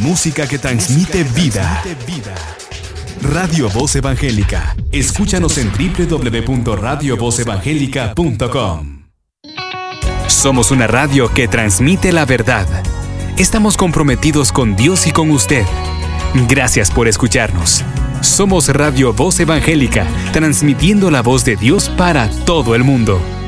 música que transmite vida. Radio Voz Evangélica. Escúchanos en www.radiovozevangelica.com. Somos una radio que transmite la verdad. Estamos comprometidos con Dios y con usted. Gracias por escucharnos. Somos Radio Voz Evangélica, transmitiendo la voz de Dios para todo el mundo.